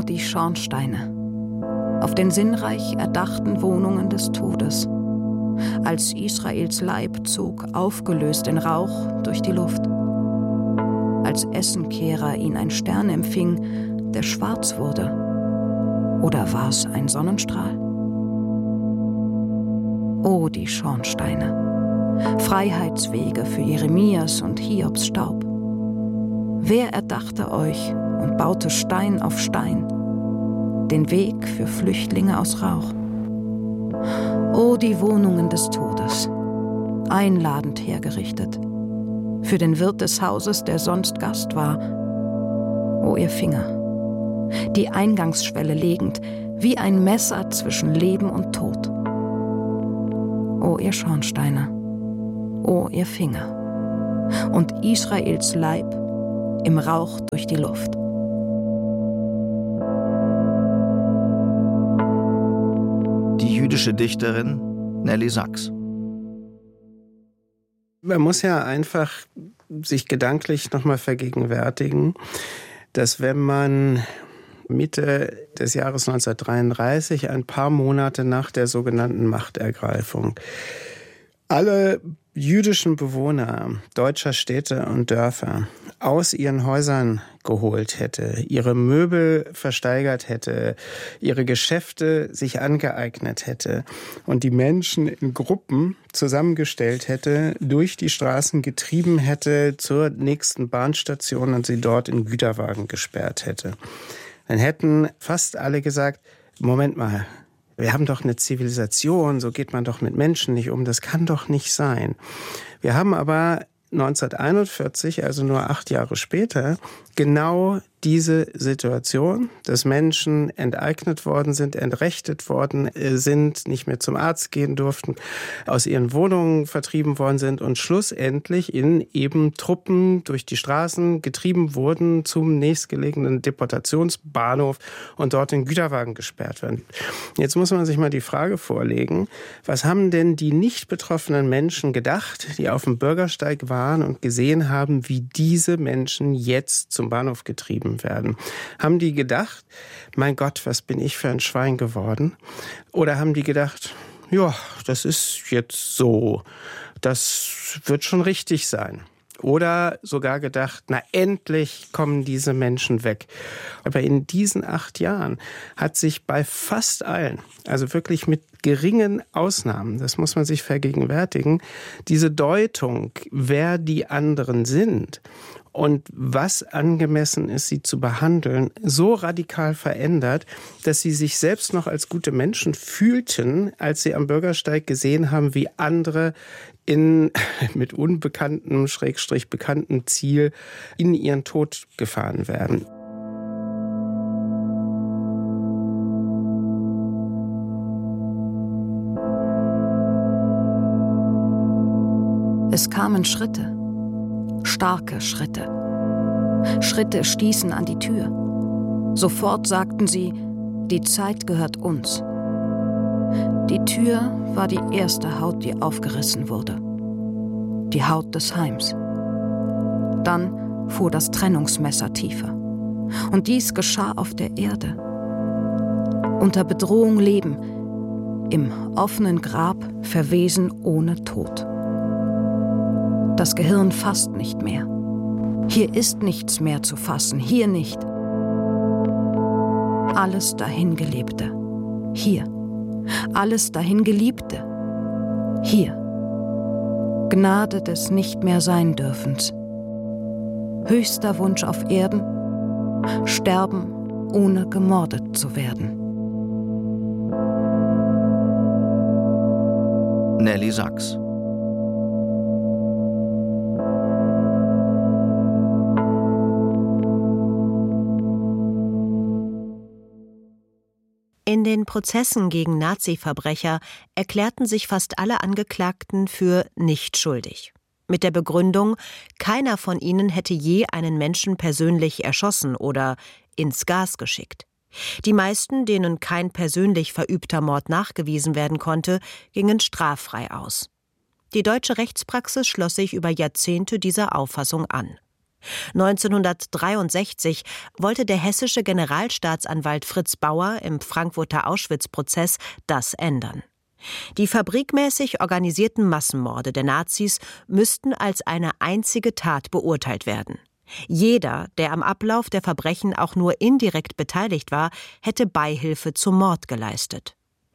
die Schornsteine, auf den sinnreich erdachten Wohnungen des Todes, als Israels Leib zog aufgelöst in Rauch durch die Luft, als Essenkehrer ihn ein Stern empfing, der schwarz wurde, oder war es ein Sonnenstrahl? O die Schornsteine, Freiheitswege für Jeremias und Hiobs Staub. Wer erdachte euch und baute Stein auf Stein, den Weg für Flüchtlinge aus Rauch? O die Wohnungen des Todes, einladend hergerichtet, für den Wirt des Hauses, der sonst Gast war. O ihr Finger, die Eingangsschwelle legend, wie ein Messer zwischen Leben und Tod. O ihr Schornsteine, o ihr Finger, und Israels Leib im Rauch durch die Luft. Die jüdische Dichterin Nelly Sachs. Man muss ja einfach sich gedanklich nochmal vergegenwärtigen, dass wenn man Mitte des Jahres 1933, ein paar Monate nach der sogenannten Machtergreifung, alle jüdischen Bewohner deutscher Städte und Dörfer aus ihren Häusern geholt hätte, ihre Möbel versteigert hätte, ihre Geschäfte sich angeeignet hätte und die Menschen in Gruppen zusammengestellt hätte, durch die Straßen getrieben hätte zur nächsten Bahnstation und sie dort in Güterwagen gesperrt hätte, dann hätten fast alle gesagt, Moment mal, wir haben doch eine Zivilisation, so geht man doch mit Menschen nicht um, das kann doch nicht sein. Wir haben aber 1941, also nur 8 Jahre später, genau diese Situation, dass Menschen enteignet worden sind, entrechtet worden sind, nicht mehr zum Arzt gehen durften, aus ihren Wohnungen vertrieben worden sind und schlussendlich in eben Truppen durch die Straßen getrieben wurden zum nächstgelegenen Deportationsbahnhof und dort in Güterwagen gesperrt werden. Jetzt muss man sich mal die Frage vorlegen, was haben denn die nicht betroffenen Menschen gedacht, die auf dem Bürgersteig waren und gesehen haben, wie diese Menschen jetzt zum Bahnhof getrieben werden? Haben die gedacht, mein Gott, was bin ich für ein Schwein geworden? Oder haben die gedacht, ja, das ist jetzt so, das wird schon richtig sein? Oder sogar gedacht, na endlich kommen diese Menschen weg. Aber in diesen 8 Jahren hat sich bei fast allen, also wirklich mit geringen Ausnahmen, das muss man sich vergegenwärtigen, diese Deutung, wer die anderen sind und was angemessen ist, sie zu behandeln, so radikal verändert, dass sie sich selbst noch als gute Menschen fühlten, als sie am Bürgersteig gesehen haben, wie andere mit unbekanntem, / bekanntem Ziel in ihren Tod gefahren werden. Es kamen Schritte, starke Schritte. Schritte stießen an die Tür. Sofort sagten sie, die Zeit gehört uns. Die Tür war die erste Haut, die aufgerissen wurde. Die Haut des Heims. Dann fuhr das Trennungsmesser tiefer. Und dies geschah auf der Erde. Unter Bedrohung leben, im offenen Grab verwesen ohne Tod. Das Gehirn fasst nicht mehr. Hier ist nichts mehr zu fassen, hier nicht. Alles Dahingelebte, hier. Alles Dahingeliebte, hier. Gnade des Nicht-mehr-Sein-Dürfens. Höchster Wunsch auf Erden, sterben, ohne gemordet zu werden. Nelly Sachs. In den Prozessen gegen Nazi-Verbrecher erklärten sich fast alle Angeklagten für nicht schuldig. Mit der Begründung, keiner von ihnen hätte je einen Menschen persönlich erschossen oder ins Gas geschickt. Die meisten, denen kein persönlich verübter Mord nachgewiesen werden konnte, gingen straffrei aus. Die deutsche Rechtspraxis schloss sich über Jahrzehnte dieser Auffassung an. 1963 wollte der hessische Generalstaatsanwalt Fritz Bauer im Frankfurter Auschwitz-Prozess das ändern. Die fabrikmäßig organisierten Massenmorde der Nazis müssten als eine einzige Tat beurteilt werden. Jeder, der am Ablauf der Verbrechen auch nur indirekt beteiligt war, hätte Beihilfe zum Mord geleistet.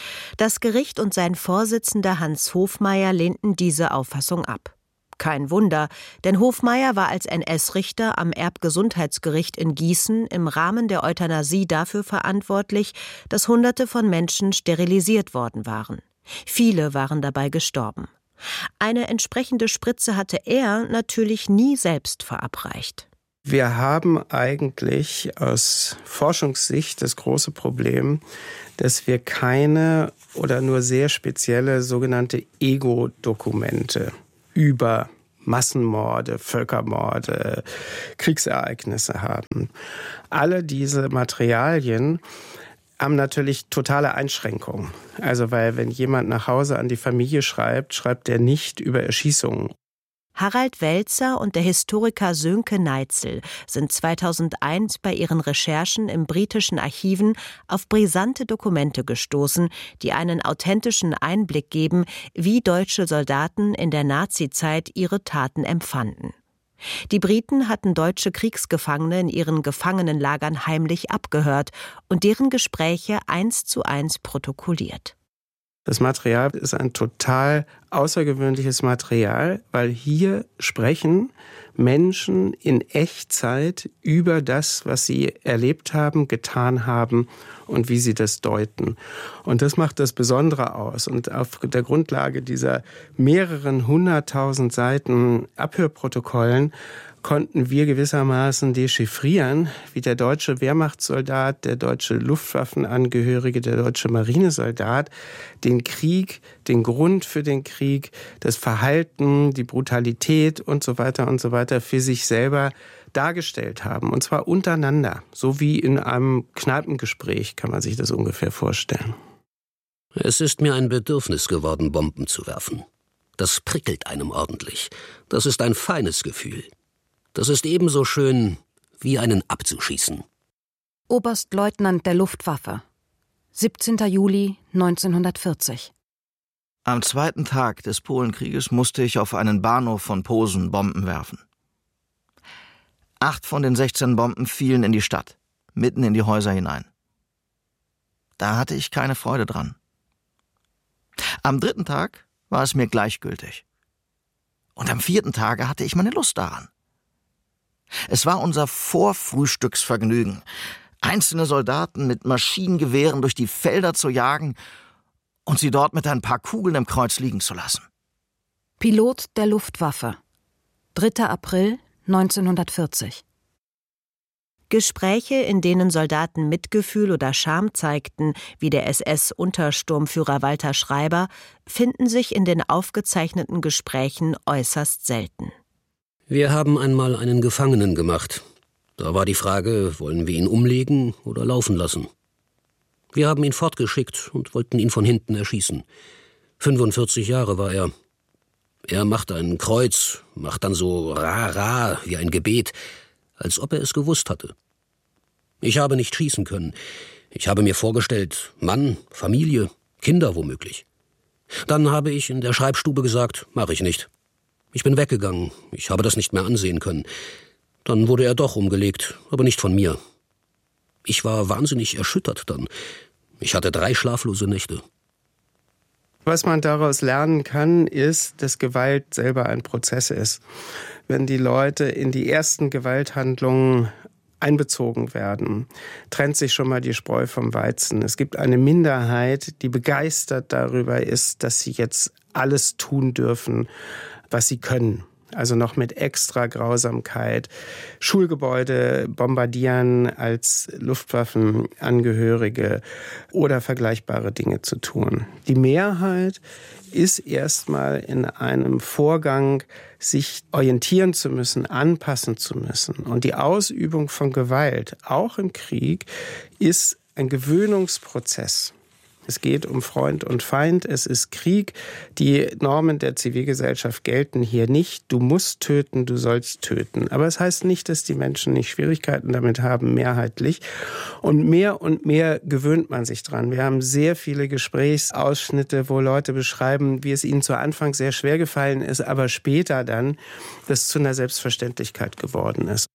Das Gericht und sein Vorsitzender Hans Hofmeier lehnten diese Auffassung ab. Kein Wunder, denn Hofmeier war als NS-Richter am Erbgesundheitsgericht in Gießen im Rahmen der Euthanasie dafür verantwortlich, dass Hunderte von Menschen sterilisiert worden waren. Viele waren dabei gestorben. Eine entsprechende Spritze hatte er natürlich nie selbst verabreicht. Wir haben eigentlich aus Forschungssicht das große Problem, dass wir keine oder nur sehr spezielle sogenannte Ego-Dokumente über Massenmorde, Völkermorde, Kriegsereignisse haben. Alle diese Materialien haben natürlich totale Einschränkungen. Also weil wenn jemand nach Hause an die Familie schreibt, schreibt er nicht über Erschießungen. Harald Welzer und der Historiker Sönke Neitzel sind 2001 bei ihren Recherchen im britischen Archiven auf brisante Dokumente gestoßen, die einen authentischen Einblick geben, wie deutsche Soldaten in der Nazizeit ihre Taten empfanden. Die Briten hatten deutsche Kriegsgefangene in ihren Gefangenenlagern heimlich abgehört und deren Gespräche 1:1 protokolliert. Das Material ist ein total außergewöhnliches Material, weil hier sprechen Menschen in Echtzeit über das, was sie erlebt haben, getan haben und wie sie das deuten. Und das macht das Besondere aus. Und auf der Grundlage dieser mehreren 100.000 Seiten Abhörprotokollen konnten wir gewissermaßen dechiffrieren, wie der deutsche Wehrmachtssoldat, der deutsche Luftwaffenangehörige, der deutsche Marinesoldat den Krieg, den Grund für den Krieg, das Verhalten, die Brutalität und so weiter für sich selber dargestellt haben. Und zwar untereinander, so wie in einem Kneipengespräch, kann man sich das ungefähr vorstellen. Es ist mir ein Bedürfnis geworden, Bomben zu werfen. Das prickelt einem ordentlich. Das ist ein feines Gefühl. Das ist ebenso schön, wie einen abzuschießen. Oberstleutnant der Luftwaffe, 17. Juli 1940. Am zweiten Tag des Polenkrieges musste ich auf einen Bahnhof von Posen Bomben werfen. 8 von den 16 Bomben fielen in die Stadt, mitten in die Häuser hinein. Da hatte ich keine Freude dran. Am 3. Tag war es mir gleichgültig. Und am 4. Tage hatte ich meine Lust daran. Es war unser Vorfrühstücksvergnügen, einzelne Soldaten mit Maschinengewehren durch die Felder zu jagen und sie dort mit ein paar Kugeln im Kreuz liegen zu lassen. Pilot der Luftwaffe, 3. April 1940. Gespräche, in denen Soldaten Mitgefühl oder Scham zeigten, wie der SS-Untersturmführer Walter Schreiber, finden sich in den aufgezeichneten Gesprächen äußerst selten. Wir haben einmal einen Gefangenen gemacht. Da war die Frage, wollen wir ihn umlegen oder laufen lassen? Wir haben ihn fortgeschickt und wollten ihn von hinten erschießen. 45 Jahre war er. Er macht ein Kreuz, macht dann so ra-ra wie ein Gebet, als ob er es gewusst hatte. Ich habe nicht schießen können. Ich habe mir vorgestellt, Mann, Familie, Kinder womöglich. Dann habe ich in der Schreibstube gesagt, mache ich nicht. Ich bin weggegangen, ich habe das nicht mehr ansehen können. Dann wurde er doch umgelegt, aber nicht von mir. Ich war wahnsinnig erschüttert dann. Ich hatte 3 schlaflose Nächte. Was man daraus lernen kann, ist, dass Gewalt selber ein Prozess ist. Wenn die Leute in die ersten Gewalthandlungen einbezogen werden, trennt sich schon mal die Spreu vom Weizen. Es gibt eine Minderheit, die begeistert darüber ist, dass sie jetzt alles tun dürfen, was sie können. Also noch mit extra Grausamkeit. Schulgebäude bombardieren als Luftwaffenangehörige oder vergleichbare Dinge zu tun. Die Mehrheit ist erstmal in einem Vorgang, sich orientieren zu müssen, anpassen zu müssen. Und die Ausübung von Gewalt, auch im Krieg, ist ein Gewöhnungsprozess. Es geht um Freund und Feind, es ist Krieg. Die Normen der Zivilgesellschaft gelten hier nicht. Du musst töten, du sollst töten. Aber es heißt nicht, dass die Menschen nicht Schwierigkeiten damit haben, mehrheitlich. Und mehr gewöhnt man sich dran. Wir haben sehr viele Gesprächsausschnitte, wo Leute beschreiben, wie es ihnen zu Anfang sehr schwer gefallen ist, aber später dann das zu einer Selbstverständlichkeit geworden ist.